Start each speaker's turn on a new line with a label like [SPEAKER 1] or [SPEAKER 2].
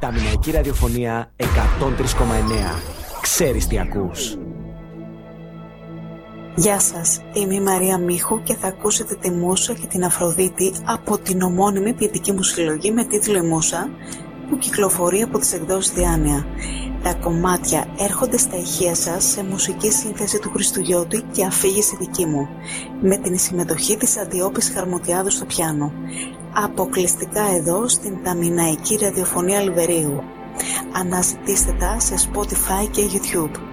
[SPEAKER 1] Τα Μιναϊκή Ραδιοφωνία 103,9. Ξέρεις τι ακούς.
[SPEAKER 2] Γεια σας, είμαι η Μαρία Μίχου και θα ακούσετε τη Μούσα και την Αφροδίτη από την ομώνυμη ποιητική μου συλλογή με τίτλο «Η Μούσα», που κυκλοφορεί από τις εκδόσεις Διάνοια. Τα κομμάτια έρχονται στα ηχεία σας σε μουσική σύνθεση του Χριστουγιώτη και αφήγηση δική μου, με την συμμετοχή της Αντιόπης Χαρμουτιάδου στο πιάνο. Αποκλειστικά εδώ στην Ταμιναϊκή Ραδιοφωνία Λιβερίου. Αναζητήστε τα σε Spotify και YouTube.